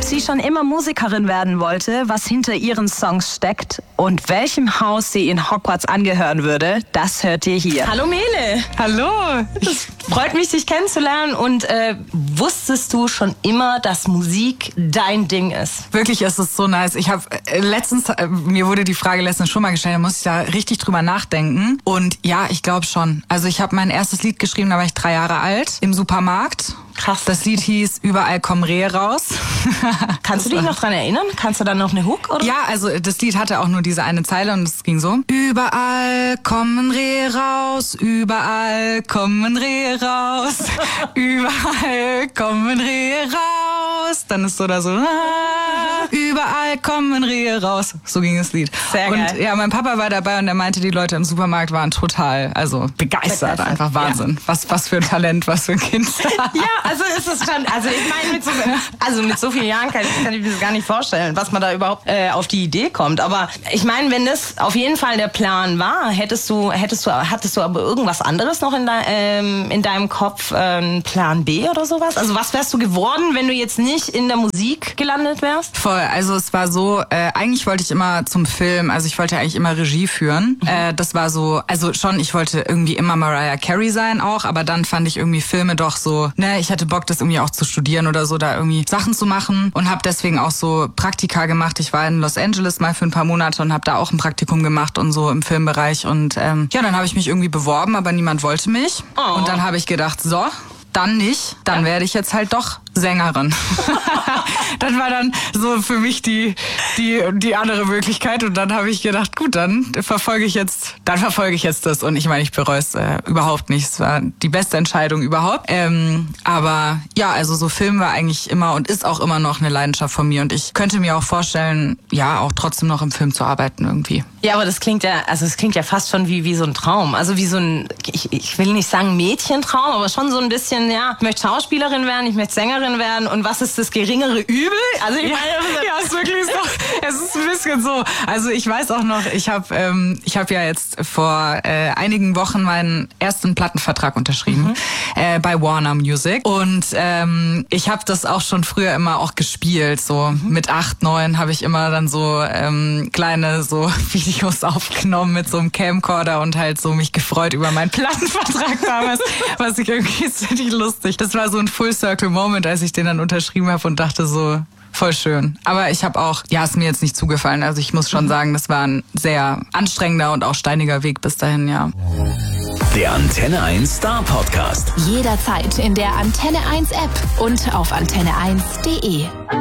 sie schon immer Musikerin werden wollte, was hinter ihren Songs steckt und welchem Haus sie in Hogwarts angehören würde, das hört ihr hier. Hallo Mele. Hallo. Es freut mich, dich kennenzulernen. Und wusstest du schon immer, dass Musik dein Ding ist? Wirklich ist es so nice. Ich habe mir wurde die Frage letztens schon mal gestellt, da muss ich da richtig drüber nachdenken. Und ja, ich glaube schon. Also ich habe mein erstes Lied geschrieben, da war ich 3 Jahre alt, im Supermarkt. Krass. Das Lied hieß Überall kommen Rehe raus. Kannst du dich noch dran erinnern? Kannst du dann noch eine Hook, oder? Ja, also das Lied hatte auch nur diese eine Zeile und es ging so. Überall kommen Rehe raus, überall kommen Rehe raus, überall kommen Rehe raus. Dann ist so da so, überall kommen Rehe raus. So ging das Lied. Sehr geil. Und ja, mein Papa war dabei und er meinte, die Leute im Supermarkt waren total, begeistert. Einfach Wahnsinn. Ja. Was für ein Talent, was für ein Kind. Ja, also ist es schon, also ich meine, mit so vielen Jahren kann ich mir das gar nicht vorstellen, was man da überhaupt auf die Idee kommt. Aber ich meine, wenn das auf jeden Fall der Plan war, hattest du aber irgendwas anderes noch in deinem Kopf, Plan B oder sowas? Also was wärst du geworden, wenn du jetzt nicht in der Musik gelandet wärst? Voll, also es war so, eigentlich wollte ich immer zum Film, also ich wollte eigentlich immer Regie führen. Das war so, also schon, ich wollte irgendwie immer Mariah Carey sein auch, aber dann fand ich irgendwie Filme doch so, ich hatte Bock, das irgendwie auch zu studieren oder so, da irgendwie Sachen zu machen und habe deswegen auch so Praktika gemacht. Ich war in Los Angeles mal für ein paar Monate und habe da auch ein Praktikum gemacht und so im Filmbereich und dann habe ich mich irgendwie beworben, aber niemand wollte mich. Oh. Und dann habe ich gedacht, so, dann nicht, dann werde ich jetzt halt doch Sängerin. Das war dann so für mich die andere Möglichkeit und dann habe ich gedacht, gut, dann verfolge ich jetzt das und ich meine, ich bereue es überhaupt nicht. Es war die beste Entscheidung überhaupt. Aber ja, also so Film war eigentlich immer und ist auch immer noch eine Leidenschaft von mir und ich könnte mir auch vorstellen, ja, auch trotzdem noch im Film zu arbeiten irgendwie. Ja, aber das klingt ja fast schon wie so ein Traum. Also wie so ein, ich will nicht sagen Mädchentraum, aber schon so ein bisschen, ja, ich möchte Schauspielerin werden, ich möchte Sängerin werden und was ist das geringere Übel? Also ich meine, ja, ist wirklich so. Es ist ein bisschen so. Also ich weiß auch noch, ich habe ja jetzt vor einigen Wochen meinen ersten Plattenvertrag unterschrieben bei Warner Music und ich habe das auch schon früher immer auch gespielt. So mit 8, 9 habe ich immer dann so kleine so Videos aufgenommen mit so einem Camcorder und halt so mich gefreut über meinen Plattenvertrag damals, was ich irgendwie ist richtig lustig. Das war so ein Full-Circle-Moment, als ich den dann unterschrieben habe und dachte so, voll schön. Aber ich habe auch, ist mir jetzt nicht zugefallen. Also ich muss schon sagen, das war ein sehr anstrengender und auch steiniger Weg bis dahin, ja. Der Antenne 1 Star Podcast. Jederzeit in der Antenne 1 App und auf antenne1.de.